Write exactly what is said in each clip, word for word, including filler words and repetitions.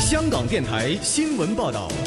香港电台新闻报道。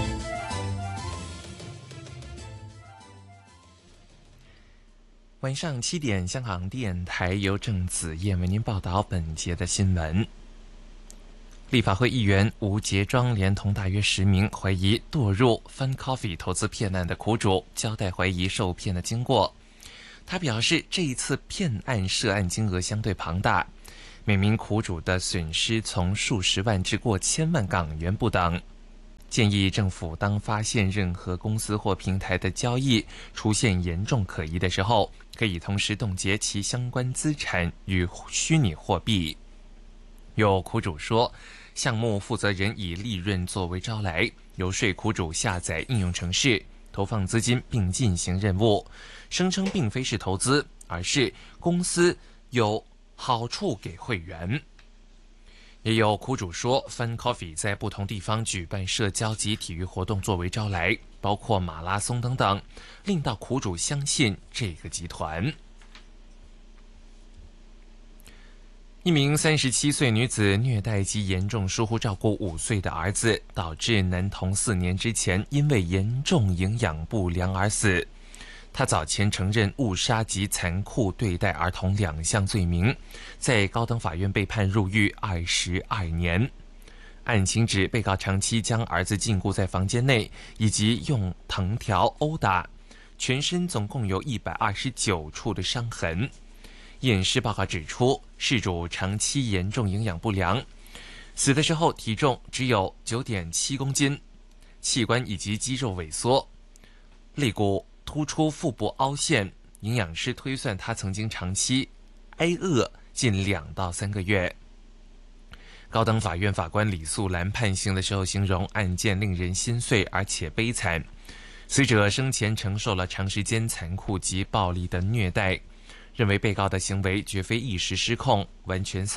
晚上七点，香港电台由郑子燕为您报道本节的新闻。立法会议员吴杰庄连同大约十名怀疑堕入 Fun Coffee 投资骗案的苦主，交代怀疑受骗的经过。他表示，这一次骗案涉案金额相对庞大，每名苦主的损失从数十万至过千万港元不等。建议政府当发现任何公司或平台的交易出现严重可疑的时候，可以同时冻结其相关资产与虚拟货币。有苦主说，项目负责人以利润作为招来，游说苦主下载应用程式，投放资金并进行任务，声称并非是投资，而是公司有好处给会员。也有苦主说 Fun Coffee 在不同地方举办社交及体育活动作为招来，包括马拉松等等，令到苦主相信这个集团。一名三十七岁女子虐待及严重疏忽照顾五岁的儿子，导致男童四年之前因为严重营养不良而死。他早前承认误杀及残酷对待儿童两项罪名，在高等法院被判入狱二十二年。案情指被告长期将儿子禁锢在房间内，以及用藤条殴打，全身总共有一百二十九处的伤痕。验尸报告指出，事主长期严重营养不良，死的时候体重只有 九点七公斤，器官以及肌肉萎缩，肋骨突出，腹部凹陷。营养师推算他曾经长期挨饿近两到三个月。高等法院法官李素兰判刑的时候形容案件令人心碎而且悲惨，死者生前承受了长时间残酷及暴力的虐待，认为被告的行为绝非一时失控，完全